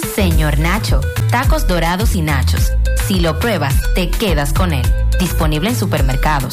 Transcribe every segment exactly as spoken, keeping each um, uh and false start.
Señor Nacho, tacos dorados y nachos. Si lo pruebas, te quedas con él. Disponible en supermercados.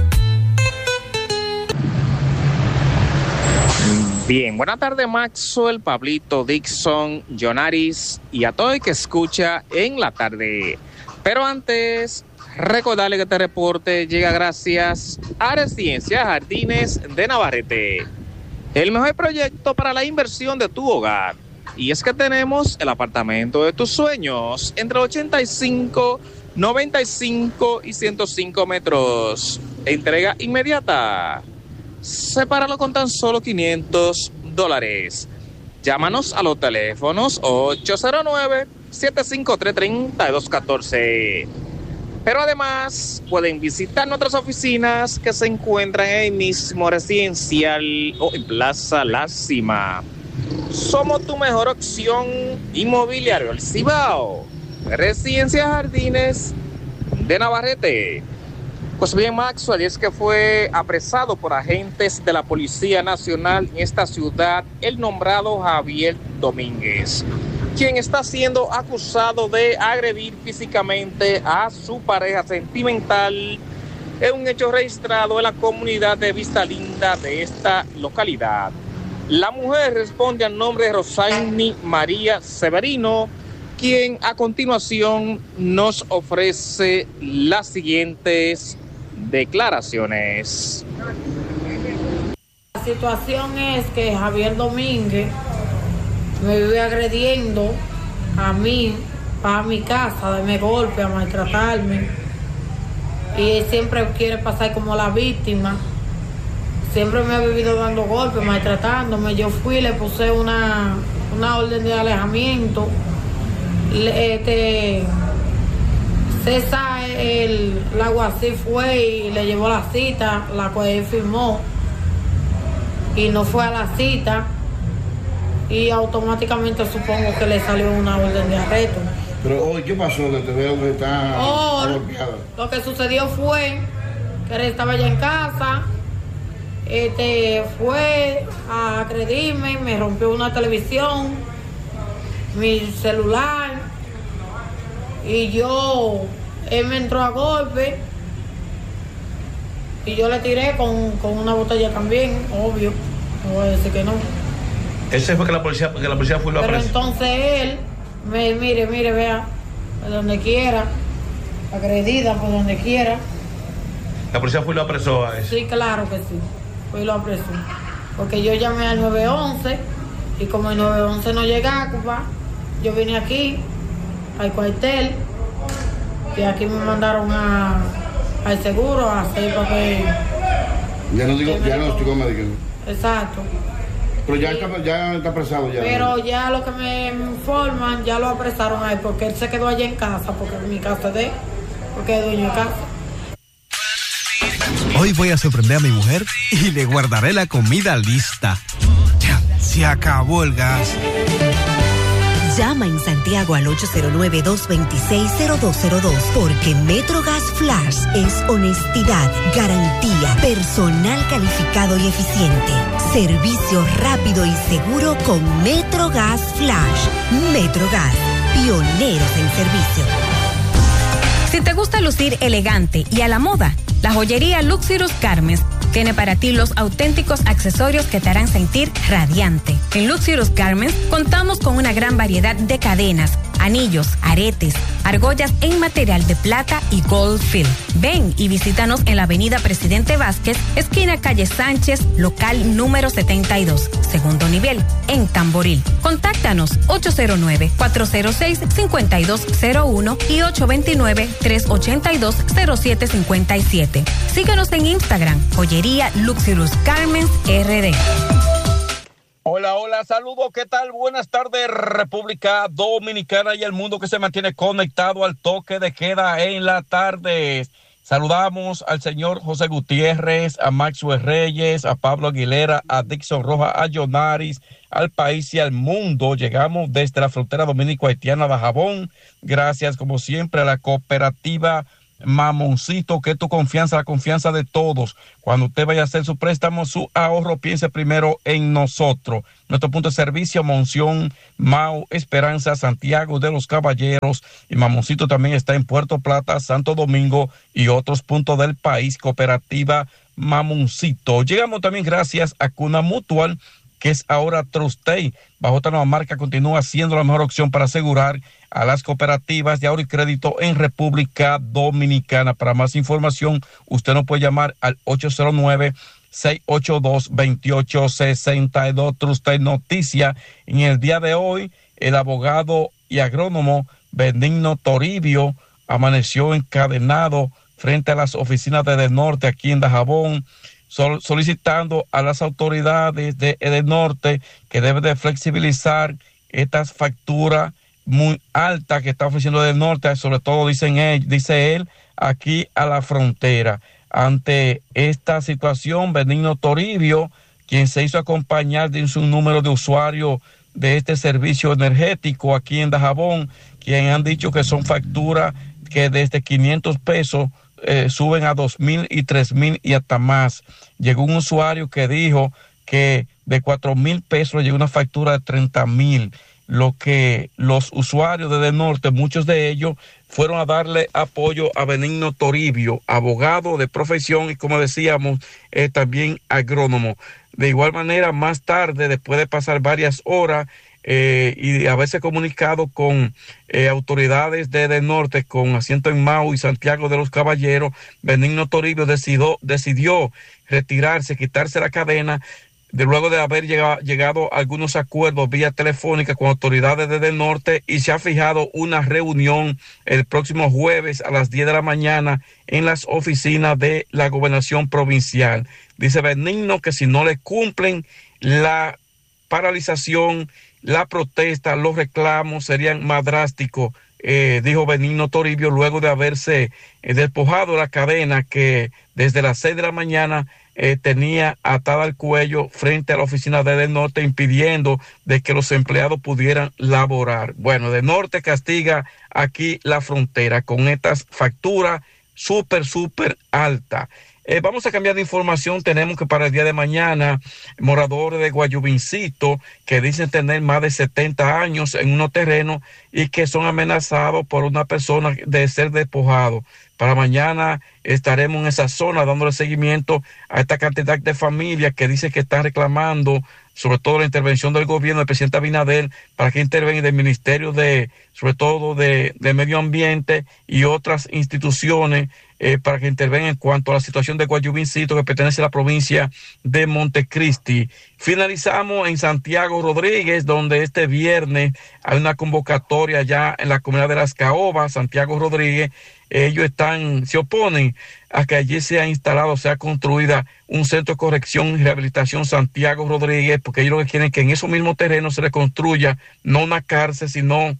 Bien, buenas tardes Maxwell, Pablito, Dixon, Jonaris y a todo el que escucha en la tarde. Pero antes, recordarle que este reporte llega gracias a Residencia Jardines de Navarrete, el mejor proyecto para la inversión de tu hogar. Y es que tenemos el apartamento de tus sueños entre ochenta y cinco, noventa y cinco y ciento cinco metros. Entrega inmediata. Sepáralo con tan solo quinientos dólares. Llámanos a los teléfonos ocho cero nueve, siete cinco tres, tres dos uno cuatro. Pero además pueden visitar nuestras oficinas que se encuentran en el mismo residencial o en Plaza La Cima. Somos tu mejor opción inmobiliaria, el Cibao. Residencia Jardines de Navarrete. Pues bien, Maxwell, es que fue apresado por agentes de la Policía Nacional en esta ciudad el nombrado Javier Domínguez, quien está siendo acusado de agredir físicamente a su pareja sentimental en un hecho registrado en la comunidad de Vista Linda de esta localidad. La mujer responde al nombre de Rosaini María Severino, quien a continuación nos ofrece las siguientes declaraciones. La situación es que Javier Domínguez me vive agrediendo a mí, para mi casa, a darme golpe, a maltratarme, y él siempre quiere pasar como la víctima. Siempre me ha vivido dando golpes, maltratándome. Yo fui, le puse una, una orden de alejamiento. Le, este, César, el, el alguacil fue y le llevó la cita, la cual él firmó, y no fue a la cita, y automáticamente supongo que le salió una orden de arresto. Pero hoy, ¿qué pasó? Que te veo que está oh, golpeada. Lo que sucedió fue que él estaba ya en casa, este, fue a agredirme, me rompió una televisión, mi celular, y yo, él me entró a golpe y yo le tiré con, con una botella también, obvio, no voy a decir que no. Ese fue que la policía, que la policía fue lo Pero apresó. entonces él, me, mire, mire, vea, por donde quiera, agredida por donde quiera. La policía fue y lo apresó a eso. Sí, claro que sí, fue y lo apresó. Porque yo llamé al nueve once y como el nueve once no llegaba, compa, yo vine aquí al cuartel y aquí me mandaron a, al seguro a hacer papel. Ya no digo, ya no estoy médico. Exacto. Pero ya, y, está, ya está apresado ya. Pero ya lo que me informan, ya lo apresaron ahí porque él se quedó allá en casa, porque en mi casa es de él, porque es dueño de casa. Hoy voy a sorprender a mi mujer y le guardaré la comida lista. Ya, se acabó el gas. Llama en Santiago al ocho cero nueve, dos dos seis, cero dos cero dos porque Metrogas Flash es honestidad, garantía, personal calificado y eficiente, servicio rápido y seguro con Metrogas Flash. Metrogas, pioneros en servicio. Si te gusta lucir elegante y a la moda, la joyería Luxurious Garments tiene para ti los auténticos accesorios que te harán sentir radiante. En Luxurious Garments contamos con una gran variedad de cadenas, anillos, aretes, argollas en material de plata y gold fill. Ven y visítanos en la avenida Presidente Vázquez, esquina calle Sánchez, local número setenta y dos, segundo nivel, en Tamboril. Contáctanos ocho cero nueve, cuatro cero seis, cinco dos cero uno y ocho dos nueve, tres ocho dos, cero siete cinco siete. Síguenos en Instagram, joyería Luxurious Garments R D. Hola, hola, saludos, ¿qué tal? Buenas tardes, República Dominicana y el mundo que se mantiene conectado al toque de queda en la tarde. Saludamos al señor José Gutiérrez, a Maxwell Reyes, a Pablo Aguilera, a Dixon Rojas, a Jonaris, al país y al mundo. Llegamos desde la frontera dominico-haitiana de Jabón, gracias como siempre a la cooperativa Mamoncito, que tu confianza, la confianza de todos. Cuando usted vaya a hacer su préstamo, su ahorro, piense primero en nosotros. Nuestro punto de servicio, Monción, Mau, Esperanza, Santiago de los Caballeros, y Mamoncito también está en Puerto Plata, Santo Domingo y otros puntos del país. Cooperativa Mamoncito. Llegamos también gracias a Cuna Mutual, que es ahora Trustey. Bajo esta nueva marca continúa siendo la mejor opción para asegurar a las cooperativas de ahorro y crédito en República Dominicana. Para más información, usted nos puede llamar al ocho cero nueve, seis ocho dos, dos ocho seis dos. Trustey Noticia. En el día de hoy, el abogado y agrónomo Benigno Toribio amaneció encadenado frente a las oficinas de Edenorte aquí en Dajabón, sol, solicitando a las autoridades de Edenorte que deben de flexibilizar estas facturas muy altas que está ofreciendo Edenorte, sobre todo dicen él, dice él, aquí a la frontera. Ante esta situación, Benigno Toribio, quien se hizo acompañar de un número de usuarios de este servicio energético aquí en Dajabón, quien han dicho que son facturas que desde quinientos pesos Eh, suben a dos mil y tres mil y hasta más. Llegó un usuario que dijo que de cuatro mil pesos llegó una factura de treinta mil. Lo que los usuarios de Edenorte, muchos de ellos, fueron a darle apoyo a Benigno Toribio, abogado de profesión y, como decíamos, eh, también agrónomo. De igual manera, más tarde, después de pasar varias horas, Eh, y haberse comunicado con eh, autoridades de Edenorte con asiento en Mau y Santiago de los Caballeros, Benigno Toribio decidió, decidió retirarse, quitarse la cadena, de luego de haber llegado, llegado a algunos acuerdos vía telefónica con autoridades de Edenorte, y se ha fijado una reunión el próximo jueves a las diez de la mañana en las oficinas de la gobernación provincial. Dice Benigno que si no le cumplen la paralización, la protesta, los reclamos serían más drásticos, eh, dijo Benigno Toribio, luego de haberse eh, despojado la cadena que desde las seis de la mañana eh, tenía atada al cuello frente a la oficina de Edenorte, impidiendo de que los empleados pudieran laborar. Bueno, Edenorte castiga aquí la frontera con estas facturas súper, súper altas. Eh, vamos a cambiar de información. Tenemos que para el día de mañana, moradores de Guayubincito que dicen tener más de setenta años en unos terrenos y que son amenazados por una persona de ser despojado. Para mañana estaremos en esa zona dándole seguimiento a esta cantidad de familias que dice que están reclamando, sobre todo la intervención del gobierno del presidente Abinader, para que intervenga del Ministerio de, sobre todo de, de Medio Ambiente y otras instituciones, eh, para que intervengan en cuanto a la situación de Guayubincito, que pertenece a la provincia de Montecristi. Finalizamos en Santiago Rodríguez, donde este viernes hay una convocatoria ya en la comunidad de Las Caobas, Santiago Rodríguez. Ellos están, se oponen a que allí sea instalado, sea construida un centro de corrección y rehabilitación Santiago Rodríguez, porque ellos lo que quieren es que en esos mismos terrenos se le construya no una cárcel, sino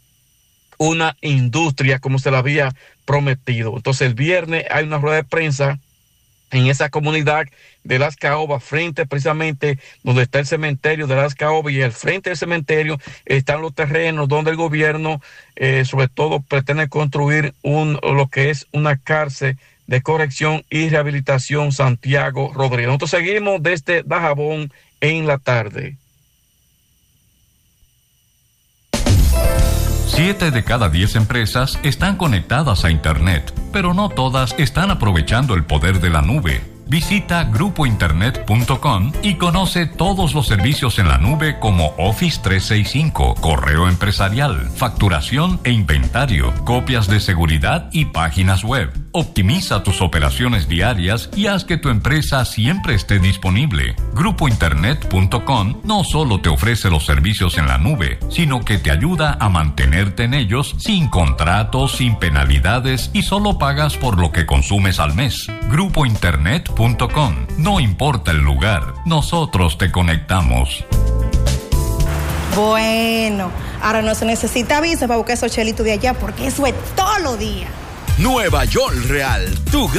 una industria como se le había prometido. Entonces el viernes hay una rueda de prensa en esa comunidad de Las Caobas, frente precisamente donde está el cementerio de Las Caobas, y al frente del cementerio están los terrenos donde el gobierno eh, sobre todo pretende construir un lo que es una cárcel de corrección y rehabilitación Santiago Rodríguez. Nosotros seguimos desde Dajabón en la tarde. Siete de cada diez empresas están conectadas a Internet, pero no todas están aprovechando el poder de la nube. Visita grupo internet punto com y conoce todos los servicios en la nube como Office trescientos sesenta y cinco, correo empresarial, facturación e inventario, copias de seguridad y páginas web. Optimiza tus operaciones diarias y haz que tu empresa siempre esté disponible. grupo internet punto com no solo te ofrece los servicios en la nube, sino que te ayuda a mantenerte en ellos sin contratos, sin penalidades, y solo pagas por lo que consumes al mes. grupo internet punto com. No importa el lugar, nosotros te conectamos. Bueno, ahora no se necesita visa para buscar esos chelitos de allá, porque eso es todo lo día. Nueva York Real, tu